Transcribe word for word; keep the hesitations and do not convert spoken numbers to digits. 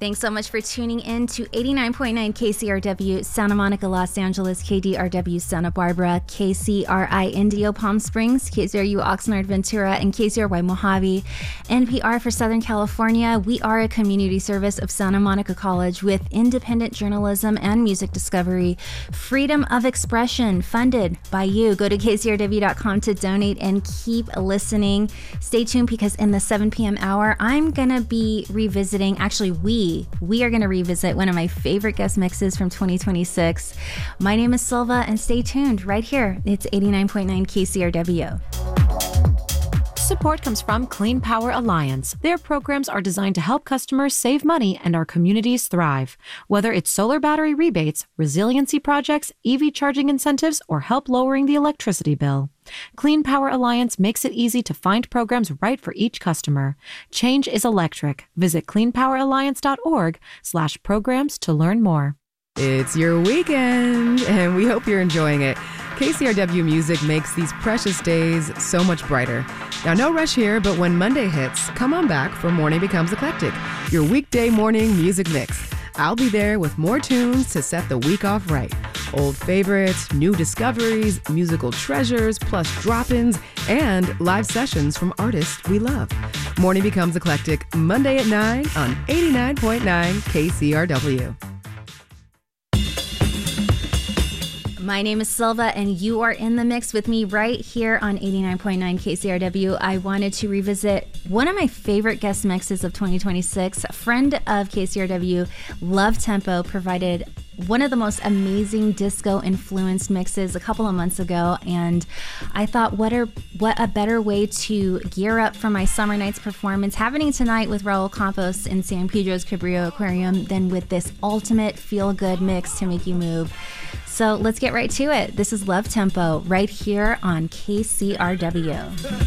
Thanks so much for tuning in to eighty-nine point nine K C R W Santa Monica, Los Angeles, K D R W Santa Barbara, K C R I Indio Palm Springs, K C R U Oxnard Ventura, and K C R Y Mojave. N P R for Southern California. We are a community service of Santa Monica College with independent journalism and music discovery. Freedom of expression, funded by you. Go to K C R W dot com to donate and keep listening. Stay tuned because in the seven p.m. hour, I'm going to be revisiting, actually we, we are going to revisit one of my favorite guest mixes from twenty twenty-six. My name is Silva, and stay tuned right here. It's eighty-nine point nine K C R W. Support comes from Clean Power Alliance. Their programs are designed to help customers save money and our communities thrive. Whether it's solar battery rebates, resiliency projects, E V charging incentives, or help lowering the electricity bill. Clean Power Alliance makes it easy to find programs right for each customer. Change is electric. Visit clean power alliance dot org slash programs to learn more. It's your weekend, and we hope you're enjoying it. K C R W Music makes these precious days so much brighter. Now, no rush here, but when Monday hits, come on back for Morning Becomes Eclectic, your weekday morning music mix. I'll be there with more tunes to set the week off right. Old favorites, new discoveries, musical treasures, plus drop-ins, and live sessions from artists we love. Morning Becomes Eclectic, Monday at nine on eighty-nine point nine K C R W. My name is Silva, and you are in the mix with me right here on eighty-nine point nine K C R W. I wanted to revisit one of my favorite guest mixes of twenty twenty-six. A friend of K C R W, Love Tempo, provided one of the most amazing disco-influenced mixes a couple of months ago, and I thought, what a, what a better way to gear up for my Summer Nights performance happening tonight with Raul Campos in San Pedro's Cabrillo Aquarium than with this ultimate feel-good mix to make you move. So let's get right to it. This is Love Tempo right here on K C R W.